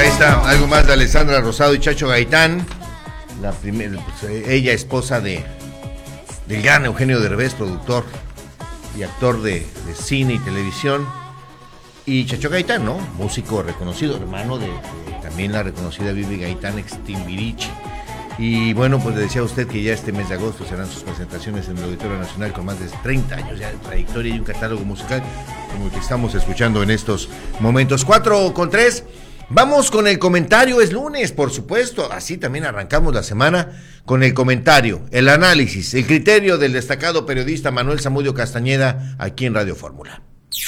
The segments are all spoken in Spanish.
ahí está, algo más de Alessandra Rosado y Chacho Gaitán. Ella esposa del gran Eugenio Derbez, productor y actor de cine y televisión. Y Chacho Gaitán, ¿no? Músico reconocido, hermano de también la reconocida Vivi Gaitán, ex Timbiriche. Y bueno, pues le decía a usted que ya este mes de agosto serán sus presentaciones en el Auditorio Nacional con más de 30 años ya de trayectoria y un catálogo musical como el que estamos escuchando en estos momentos. 4:03. Vamos con el comentario, es lunes, por supuesto, así también arrancamos la semana con el comentario, el análisis, el criterio del destacado periodista Manuel Zamudio Castañeda aquí en Radio Fórmula.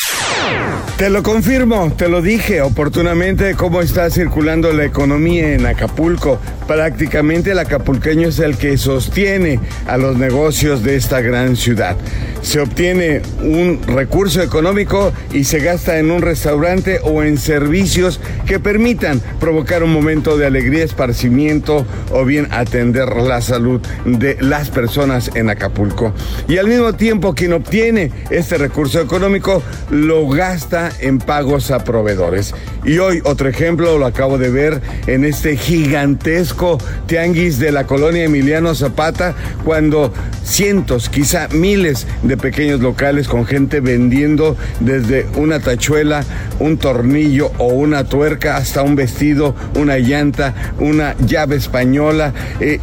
Te lo confirmo, te lo dije oportunamente cómo está circulando la economía en Acapulco. Prácticamente el acapulqueño es el que sostiene a los negocios de esta gran ciudad. Se obtiene un recurso económico y se gasta en un restaurante o en servicios que permitan provocar un momento de alegría, esparcimiento o bien atender la salud de las personas en Acapulco. Y al mismo tiempo quien obtiene este recurso económico lo gasta en pagos a proveedores. Y hoy otro ejemplo lo acabo de ver en este gigantesco tianguis de la colonia Emiliano Zapata, cuando cientos, quizá miles de pequeños locales con gente vendiendo desde una tachuela, un tornillo o una tuerca hasta un vestido, una llanta, una llave española.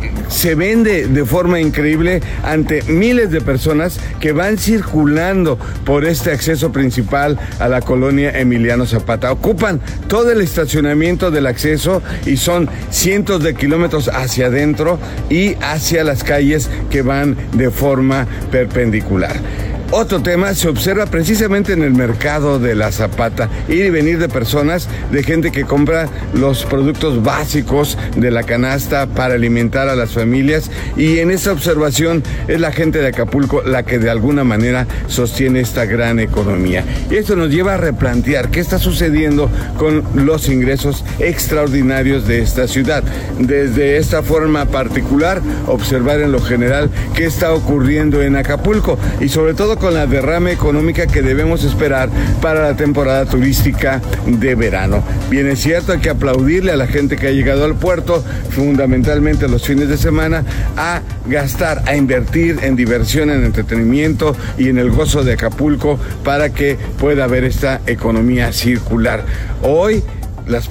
Se vende de forma increíble ante miles de personas que van circulando por este acceso principal a la colonia Emiliano Zapata. Ocupan todo el estacionamiento del acceso y son cientos de kilómetros hacia adentro y hacia las calles que van de forma perpendicular. Otro tema se observa precisamente en el mercado de la Zapata, ir y venir de personas, de gente que compra los productos básicos de la canasta para alimentar a las familias, y en esta observación es la gente de Acapulco la que de alguna manera sostiene esta gran economía. Y esto nos lleva a replantear qué está sucediendo con los ingresos extraordinarios de esta ciudad. Desde esta forma particular, observar en lo general qué está ocurriendo en Acapulco y sobre todo con la derrama económica que debemos esperar para la temporada turística de verano. Bien es cierto, hay que aplaudirle a la gente que ha llegado al puerto, fundamentalmente los fines de semana, a gastar, a invertir en diversión, en entretenimiento y en el gozo de Acapulco para que pueda haber esta economía circular. Hoy las